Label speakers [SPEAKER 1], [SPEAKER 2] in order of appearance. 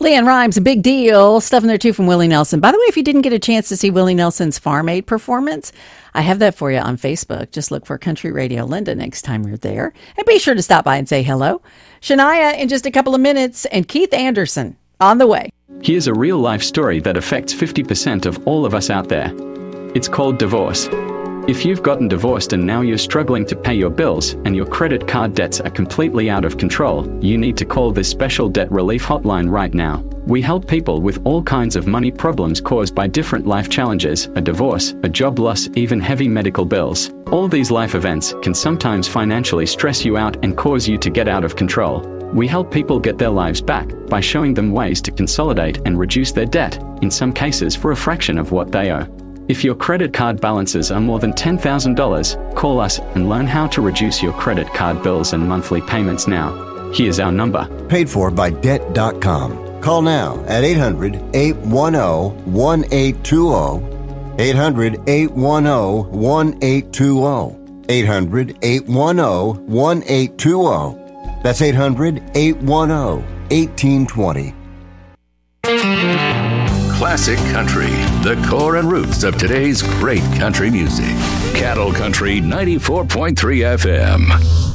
[SPEAKER 1] LeAnn Rimes, a big deal. Stuff in there, too, from Willie Nelson. By the way, if you didn't get a chance to see Willie Nelson's Farm Aid performance, I have that for you on Facebook. Just look for Country Radio Linda next time you're there. And be sure to stop by and say hello. Shania in just a couple of minutes, and Keith Anderson on the way.
[SPEAKER 2] Here's a real-life story that affects 50% of all of us out there. It's called divorce. If you've gotten divorced and now you're struggling to pay your bills and your credit card debts are completely out of control, you need to call this special debt relief hotline right now. We help people with all kinds of money problems caused by different life challenges, a divorce, a job loss, even heavy medical bills. All these life events can sometimes financially stress you out and cause you to get out of control. We help people get their lives back by showing them ways to consolidate and reduce their debt, in some cases for a fraction of what they owe. If your credit card balances are more than $10,000, call us and learn how to reduce your credit card bills and monthly payments now. Here's our number.
[SPEAKER 3] Paid for by Debt.com. Call now at 800-810-1820. 800-810-1820. 800-810-1820. That's 800-810-1820.
[SPEAKER 4] Classic Country, the core and roots of today's great country music. Cattle Country 94.3 FM.